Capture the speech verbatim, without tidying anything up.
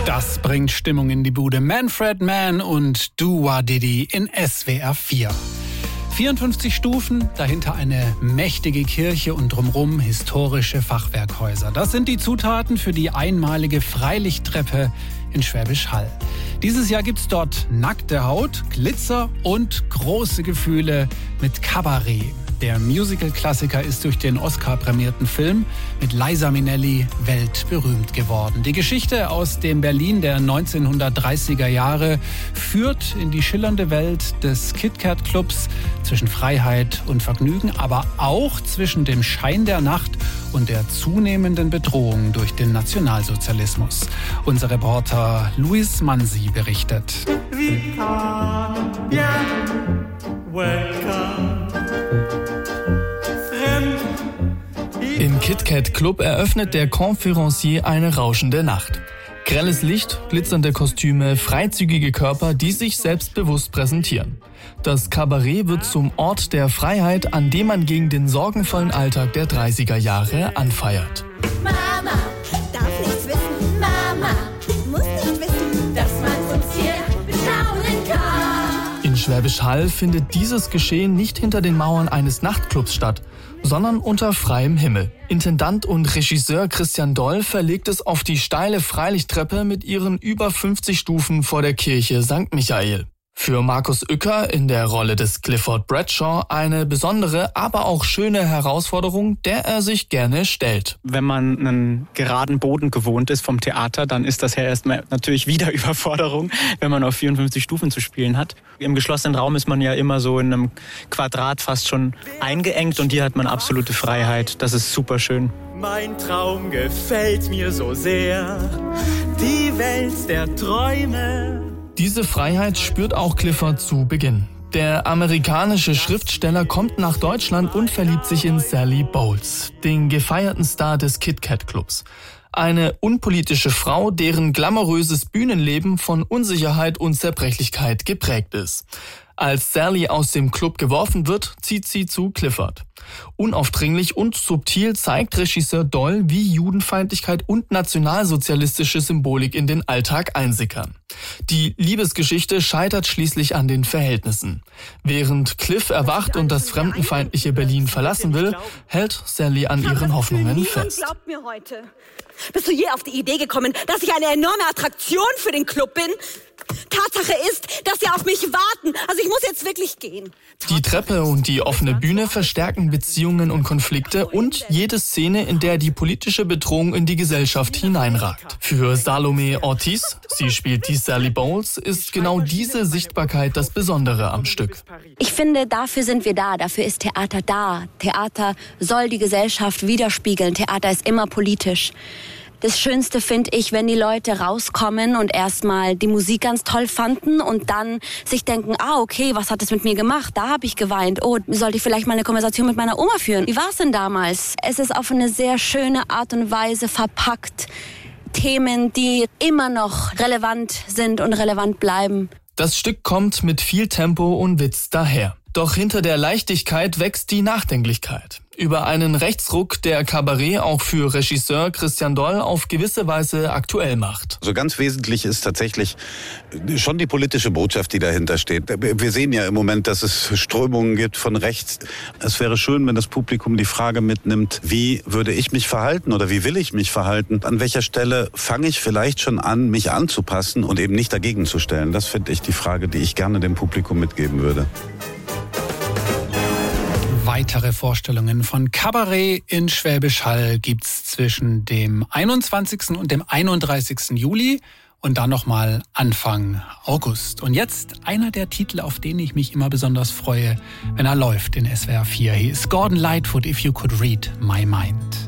Das bringt Stimmung in die Bude. Manfred Mann und Dua Diddy in S W R vier. vierundfünfzig Stufen, dahinter eine mächtige Kirche und drumherum historische Fachwerkhäuser. Das sind die Zutaten für die einmalige Freilichttreppe in Schwäbisch Hall. Dieses Jahr gibt's dort nackte Haut, Glitzer und große Gefühle mit Kabarett. Der Musical-Klassiker ist durch den Oscar-prämierten Film mit Liza Minnelli weltberühmt geworden. Die Geschichte aus dem Berlin der neunzehnhundertdreißiger Jahre führt in die schillernde Welt des KitKat-Clubs zwischen Freiheit und Vergnügen, aber auch zwischen dem Schein der Nacht und der zunehmenden Bedrohung durch den Nationalsozialismus. Unser Reporter Luis Mansi berichtet. Im KitKat Club eröffnet der Conférencier eine rauschende Nacht. Grelles Licht, glitzernde Kostüme, freizügige Körper, die sich selbstbewusst präsentieren. Das Kabarett wird zum Ort der Freiheit, an dem man gegen den sorgenvollen Alltag der dreißiger Jahre anfeiert. Mama, darf nichts wissen, Mama, muss nicht wissen, dass man uns hier bestaunen kann. In Schwäbisch Hall findet dieses Geschehen nicht hinter den Mauern eines Nachtclubs statt, sondern unter freiem Himmel. Intendant und Regisseur Christian Doll verlegt es auf die steile Freilichttreppe mit ihren über fünfzig Stufen vor der Kirche Sankt Michael. Für Markus Uecker in der Rolle des Clifford Bradshaw eine besondere, aber auch schöne Herausforderung, der er sich gerne stellt. Wenn man einen geraden Boden gewohnt ist vom Theater, dann ist das ja erstmal natürlich wieder Überforderung, wenn man auf vierundfünfzig Stufen zu spielen hat. Im geschlossenen Raum ist man ja immer so in einem Quadrat fast schon eingeengt und hier hat man absolute Freiheit. Das ist super schön. Mein Traum gefällt mir so sehr, die Welt der Träume. Diese Freiheit spürt auch Clifford zu Beginn. Der amerikanische Schriftsteller kommt nach Deutschland und verliebt sich in Sally Bowles, den gefeierten Star des KitKat Clubs. Eine unpolitische Frau, deren glamouröses Bühnenleben von Unsicherheit und Zerbrechlichkeit geprägt ist. Als Sally aus dem Club geworfen wird, zieht sie zu Clifford. Unaufdringlich und subtil zeigt Regisseur Doll, wie Judenfeindlichkeit und nationalsozialistische Symbolik in den Alltag einsickern. Die Liebesgeschichte scheitert schließlich an den Verhältnissen. Während Cliff erwacht und das fremdenfeindliche Berlin verlassen will, hält Sally an ihren Hoffnungen fest. Glaubt mir heute. Bist du je auf die Idee gekommen, dass ich eine enorme Attraktion für den Club bin? Tatsache ist, dass sie auf mich warten. Also ich muss jetzt wirklich gehen. Die Treppe und die offene Bühne verstärken Beziehungen und Konflikte und jede Szene, in der die politische Bedrohung in die Gesellschaft hineinragt. Für Salome Ortiz, sie spielt die Sally Bowles, ist genau diese Sichtbarkeit das Besondere am Stück. Ich finde, dafür sind wir da. Dafür ist Theater da. Theater soll die Gesellschaft widerspiegeln. Theater ist immer politisch. Das Schönste finde ich, wenn die Leute rauskommen und erstmal die Musik ganz toll fanden und dann sich denken, ah, okay, was hat das mit mir gemacht? Da habe ich geweint. Oh, sollte ich vielleicht mal eine Konversation mit meiner Oma führen? Wie war es denn damals? Es ist auf eine sehr schöne Art und Weise verpackt. Themen, die immer noch relevant sind und relevant bleiben. Das Stück kommt mit viel Tempo und Witz daher. Doch hinter der Leichtigkeit wächst die Nachdenklichkeit. Über einen Rechtsruck, der Kabarett auch für Regisseur Christian Doll auf gewisse Weise aktuell macht. So ganz wesentlich ist tatsächlich schon die politische Botschaft, die dahinter steht. Wir sehen ja im Moment, dass es Strömungen gibt von rechts. Es wäre schön, wenn das Publikum die Frage mitnimmt, wie würde ich mich verhalten oder wie will ich mich verhalten? An welcher Stelle fange ich vielleicht schon an, mich anzupassen und eben nicht dagegen zu stellen? Das finde ich die Frage, die ich gerne dem Publikum mitgeben würde. Weitere Vorstellungen von Kabarett in Schwäbisch Hall gibt's zwischen dem einundzwanzigsten und dem einunddreißigsten Juli und dann nochmal Anfang August. Und jetzt einer der Titel, auf den ich mich immer besonders freue, wenn er läuft in S W R vier. Hier ist Gordon Lightfoot, If You Could Read My Mind.